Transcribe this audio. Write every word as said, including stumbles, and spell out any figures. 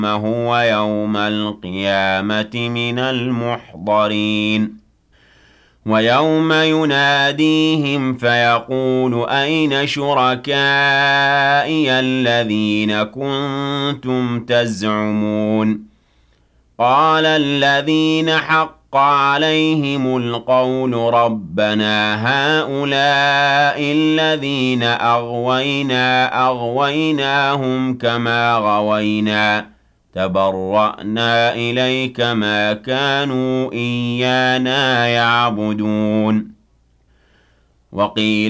هو يوم القيامة من المحضرين ويوم يناديهم فيقول أين شركائي الذين كنتم تزعمون قال الذين حق عليهم القول ربنا هؤلاء الذين أغوينا أغويناهم كما غوينا تبرأنا إليك ما كانوا إيانا يعبدون وقيل